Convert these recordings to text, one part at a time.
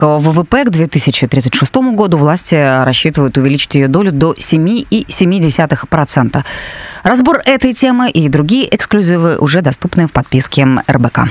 ВВП к 2036 году власти рассчитывают увеличить ее долю до 7,7%. Разбор этой темы и другие эксклюзивы уже доступны в подписке РБК.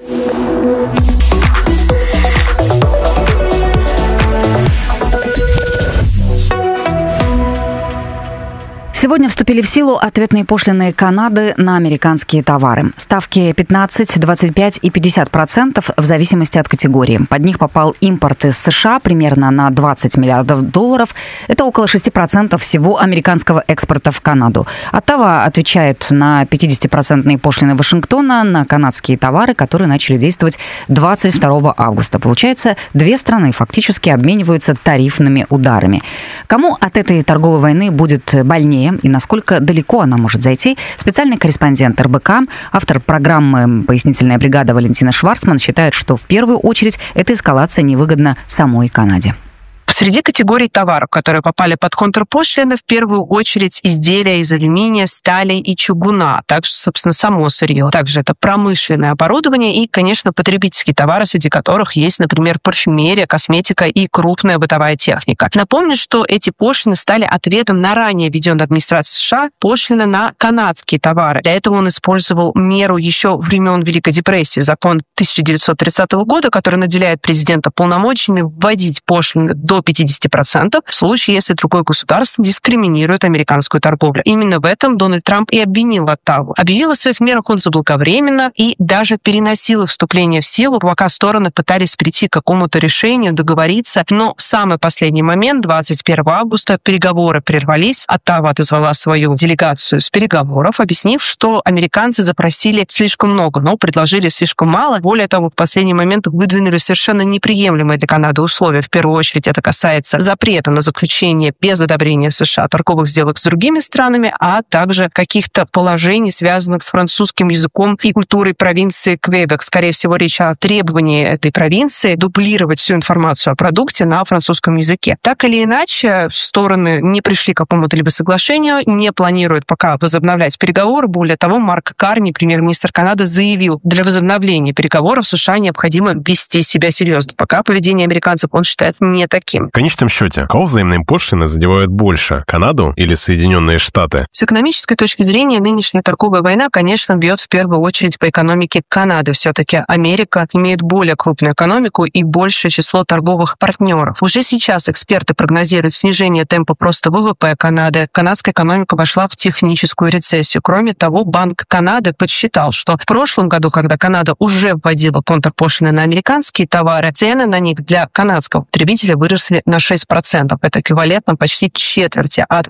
Сегодня вступили в силу ответные пошлины Канады на американские товары. Ставки 15, 25 и 50% в зависимости от категории. Под них попал импорт из США примерно на $20 миллиардов. Это около 6% всего американского экспорта в Канаду. Оттава отвечает на 50% пошлины Вашингтона на канадские товары, которые начали действовать 22 августа. Получается, две страны фактически обмениваются тарифными ударами. Кому от этой торговой войны будет больнее и насколько далеко она может зайти, специальный корреспондент РБК, автор программы «Пояснительная бригада» Валентина Шварцман считает, что в первую очередь эта эскалация невыгодна самой Канаде. Среди категорий товаров, которые попали под контрпошлины, в первую очередь изделия из алюминия, стали и чугуна, также, собственно, само сырье. Также это промышленное оборудование и, конечно, потребительские товары, среди которых есть, например, парфюмерия, косметика и крупная бытовая техника. Напомню, что эти пошлины стали ответом на ранее введенную администрацией США пошлины на канадские товары. Для этого он использовал меру еще времен Великой депрессии, закон 1930 года, который наделяет президента полномочиями вводить пошлины до 50% в случае, если другое государство дискриминирует американскую торговлю. Именно в этом Дональд Трамп и обвинил Оттаву. Объявил о своих мерах он заблаговременно и даже переносил их вступление в силу, пока стороны пытались прийти к какому-то решению, договориться. Но в самый последний момент, 21 августа, переговоры прервались. Оттава отозвала свою делегацию с переговоров, объяснив, что американцы запросили слишком много, но предложили слишком мало. Более того, в последний момент выдвинули совершенно неприемлемые для Канады условия. В первую очередь это касается запрета на заключение без одобрения США торговых сделок с другими странами, а также каких-то положений, связанных с французским языком и культурой провинции Квебек. Скорее всего, речь о требовании этой провинции дублировать всю информацию о продукте на французском языке. Так или иначе, стороны не пришли к какому-то либо соглашению, не планируют пока возобновлять переговоры. Более того, Марк Карни, премьер-министр Канады, заявил, для возобновления переговоров США необходимо вести себя серьезно. Пока поведение американцев он считает не таким. В конечном счете, кого взаимные пошлины задевают больше, Канаду или Соединенные Штаты? С экономической точки зрения, нынешняя торговая война, конечно, бьет в первую очередь по экономике Канады. Все-таки Америка имеет более крупную экономику и большее число торговых партнеров. Уже сейчас эксперты прогнозируют снижение темпа просто ВВП Канады. Канадская экономика вошла в техническую рецессию. Кроме того, Банк Канады подсчитал, что в прошлом году, когда Канада уже вводила контрпошлины на американские товары, цены на них для канадского потребителя выросли на 6%. Это эквивалентно почти четверти от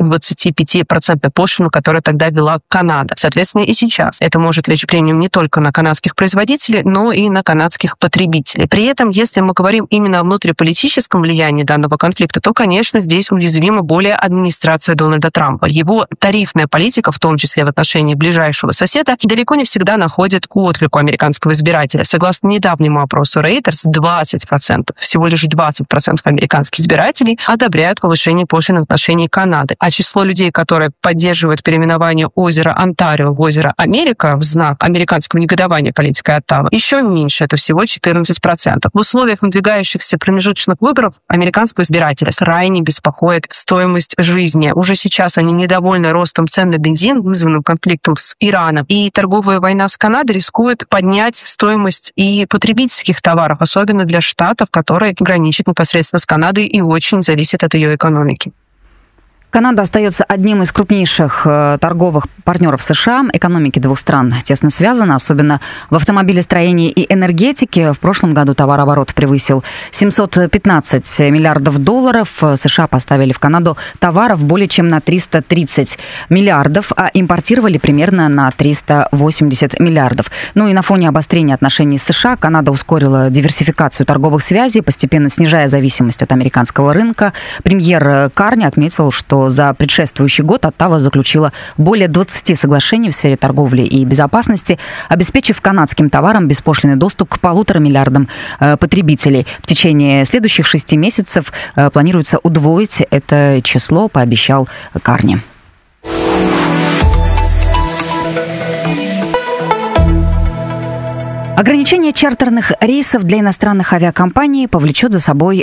25% пошлины, которую тогда ввела Канада. Соответственно, и сейчас это может лечь премиум не только на канадских производителей, но и на канадских потребителей. При этом, если мы говорим именно о внутриполитическом влиянии данного конфликта, то, конечно, здесь уязвима более администрация Дональда Трампа. Его тарифная политика, в том числе в отношении ближайшего соседа, далеко не всегда находит отклик у американского избирателя. Согласно недавнему опросу Reuters, 20%, всего лишь 20% американских избирателей одобряют повышение пошлин в отношении Канады. А число людей, которые поддерживают переименование озера Онтарио в озеро Америка в знак американского негодования политикой Оттавы, еще меньше, это всего 14%. В условиях надвигающихся промежуточных выборов американского избирателя крайне беспокоит стоимость жизни. Уже сейчас они недовольны ростом цен на бензин, вызванным конфликтом с Ираном. И торговая война с Канадой рискует поднять стоимость и потребительских товаров, особенно для штатов, которые граничат непосредственно с Канадой и очень зависят от ее экономики. Канада остается одним из крупнейших торговых партнеров США. Экономики двух стран тесно связаны, особенно в автомобилестроении и энергетике. В прошлом году товарооборот превысил $715 миллиардов. США поставили в Канаду товаров более чем на 330 миллиардов, а импортировали примерно на 380 миллиардов. Ну и на фоне обострения отношений с США Канада ускорила диверсификацию торговых связей, постепенно снижая зависимость от американского рынка. Премьер Карни отметил, что за предшествующий год Оттава заключила более 20 соглашений в сфере торговли и безопасности, обеспечив канадским товарам беспошлинный доступ к 1,5 миллиардам потребителей. В течение следующих 6 месяцев планируется удвоить это число, пообещал Карни. Ограничение чартерных рейсов для иностранных авиакомпаний повлечет за собой